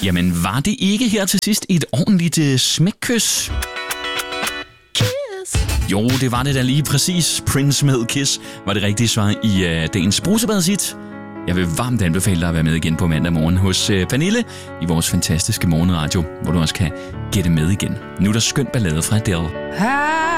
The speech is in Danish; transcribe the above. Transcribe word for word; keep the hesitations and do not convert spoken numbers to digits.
Jamen, var det ikke her til sidst et ordentligt uh, smækkys? Kiss. Jo, det var det da lige præcis. Prince med Kiss var det rigtige svar i uh, dagens Brusebadshit. Jeg vil varmt anbefale dig at være med igen på mandag morgen hos uh, Pernille i vores fantastiske morgenradio, hvor du også kan gætte med igen. Nu er der skøn ballade fra Adele.